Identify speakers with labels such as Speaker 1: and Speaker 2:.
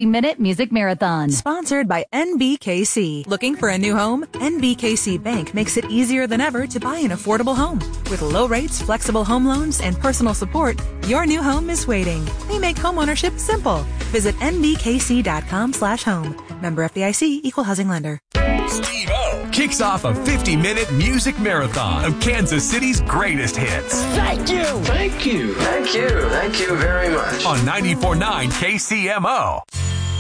Speaker 1: Minute Music Marathon.
Speaker 2: Sponsored by NBKC. Looking for a new home? NBKC Bank makes it easier than ever to buy an affordable home. With low rates, flexible home loans, and personal support, your new home is waiting. They make homeownership simple. Visit nbkc.com/home. Member FDIC, Equal Housing Lender.
Speaker 3: Steve-O kicks off a 50-minute music marathon of Kansas City's greatest hits.
Speaker 4: Thank you.
Speaker 5: Thank you. Thank you. Thank you very much.
Speaker 3: On 94.9 KCMO.